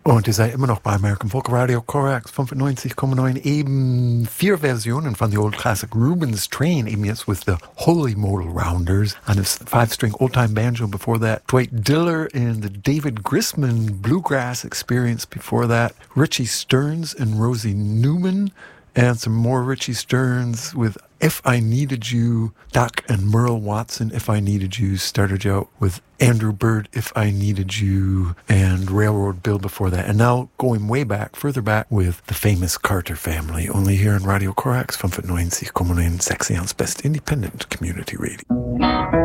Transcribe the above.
Und ihr seid immer noch bei American Folk Radio Corax 95,9, eben 4 Versionen von the Old Classic Rubens Train, eben jetzt with the Holy Modal Rounders and a 5-string old-time banjo before that, Dwight Diller and the David Grisman Bluegrass Experience before that, Richie Stearns and Rosie Newman, and some more Richie Stearns with If I Needed You, Doc and Merle Watson, If I Needed You, started out with Andrew Bird, If I Needed You, and Railroad Bill before that. And now going way back, further back with the famous Carter family, only here on Radio Corax 95,9, Saxions Best Independent Community Radio.